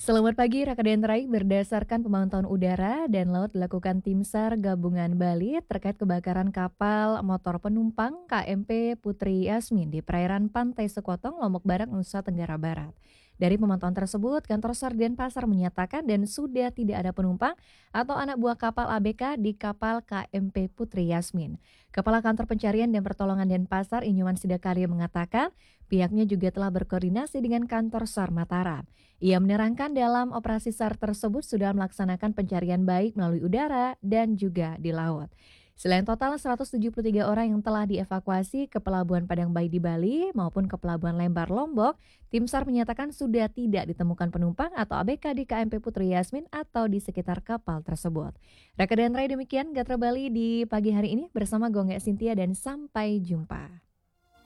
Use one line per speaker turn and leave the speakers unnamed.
Selamat pagi, Rakaden Rai. Berdasarkan pemantauan udara dan laut dilakukan tim SAR Gabungan Bali terkait kebakaran kapal motor penumpang KMP Putri Yasmin di perairan Pantai Sekotong, Lombok Barat, Nusa Tenggara Barat. Dari pemantauan tersebut, kantor SAR Denpasar menyatakan dan sudah tidak ada penumpang atau anak buah kapal ABK di kapal KMP Putri Yasmin. Kepala Kantor Pencarian dan Pertolongan Denpasar, Inyoman Sidakarya, mengatakan pihaknya juga telah berkoordinasi dengan kantor SAR Mataram. Ia menerangkan dalam operasi SAR tersebut sudah melaksanakan pencarian baik melalui udara dan juga di laut. Selain total 173 orang yang telah dievakuasi ke Pelabuhan Padang Bayi di Bali maupun ke Pelabuhan Lembar Lombok, tim SAR menyatakan sudah tidak ditemukan penumpang atau ABK di KMP Putri Yasmin atau di sekitar kapal tersebut. Reka dan Rai, demikian Gatra Bali di pagi hari ini bersama Gongga Sintia dan sampai jumpa.